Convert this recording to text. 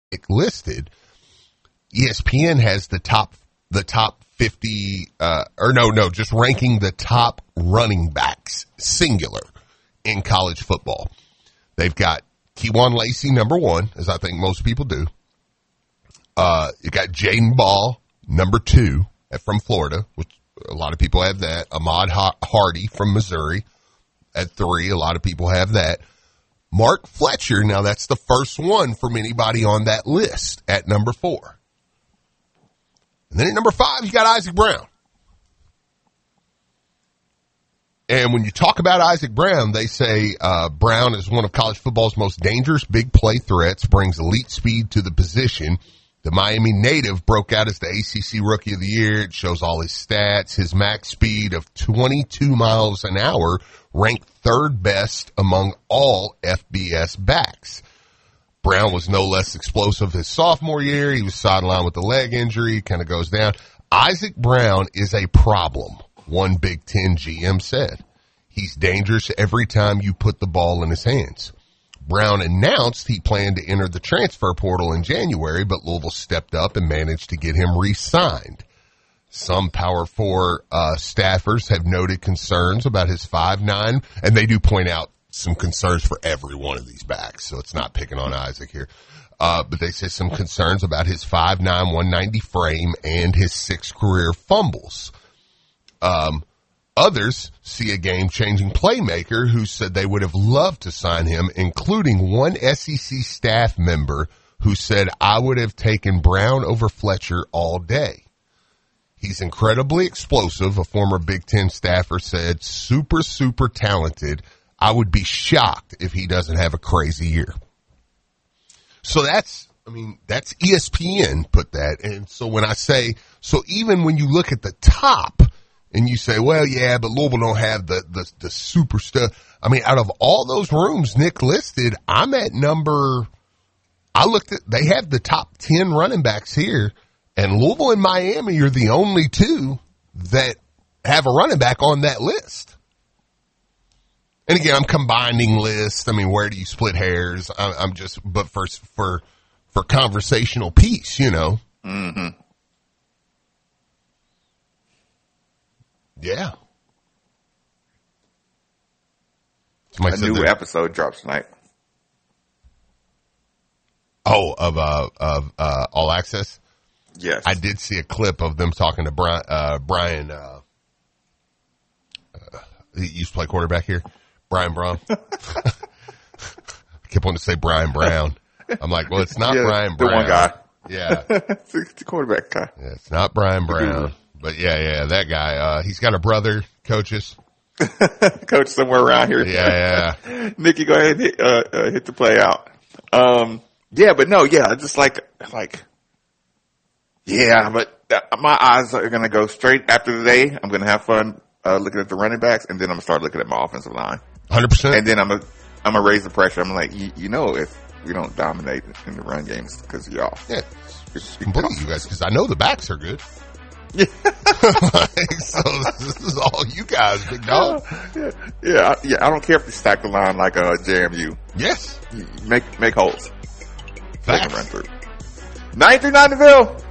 listed, ESPN has the top 50, just ranking the top running backs, singular, in college football. They've got Kewan Lacey, number 1, as I think most people do. You got Jaden Ball, number 2, from Florida, which a lot of people have that. Ahmad Hardy from Missouri at 3. A lot of people have that. Mark Fletcher, now that's the first one from anybody on that list at number 4. And then at number 5, you got Isaac Brown. And when you talk about Isaac Brown, they say Brown is one of college football's most dangerous big play threats, brings elite speed to the position. The Miami native broke out as the ACC Rookie of the Year. It shows all his stats. His max speed of 22 miles an hour ranked 3rd best among all FBS backs. Brown was no less explosive his sophomore year. He was sidelined with a leg injury, kind of goes down. Isaac Brown is a problem, one Big Ten GM said. He's dangerous every time you put the ball in his hands. Brown announced he planned to enter the transfer portal in January, but Louisville stepped up and managed to get him re-signed. Some Power 4 staffers have noted concerns about his 5'9", and they do point out some concerns for every one of these backs, so it's not picking on Isaac here. But they say some concerns about his 5'9", 190 frame and his 6 career fumbles. Others see a game-changing playmaker who said they would have loved to sign him, including one SEC staff member who said, I would have taken Brown over Fletcher all day. He's incredibly explosive, a former Big Ten staffer said, super, super talented. I would be shocked if he doesn't have a crazy year. So that's ESPN put that. And so when I say, so even when you look at the top and you say, well, yeah, but Louisville don't have the super stuff. I mean, out of all those rooms Nick listed, I'm at they have the top 10 running backs here, and Louisville and Miami are the only 2 that have a running back on that list. And again, I'm combining lists. I mean, where do you split hairs? I'm just, but for conversational piece, you know. Mm-hmm. Yeah. A new episode drops tonight. Oh, of All Access? Yes. I did see a clip of them talking to Brian, he used to play quarterback here. Brian Brown. I kept wanting to say Brian Brown. I'm like, well, it's not Brian Brown. The one guy. Yeah. It's the quarterback guy. Yeah, it's not Brian Brown. But yeah, that guy. He's got a brother, coaches. Coach somewhere around here. Yeah. Nikki, go ahead and hit the play out. Just but my eyes are going to go straight after today. I'm going to have fun looking at the running backs, and then I'm going to start looking at my offensive line. 100%. And then I'm going to raise the pressure. I'm like, if we don't dominate in the run games because of y'all. Yeah. It's completely you guys, because I know the backs are good. Yeah. So this is all you guys, big dog. Yeah. I don't care if you stack the line like JMU. Yes. Make holes. Facts. They can run through. 93.9 DeVille.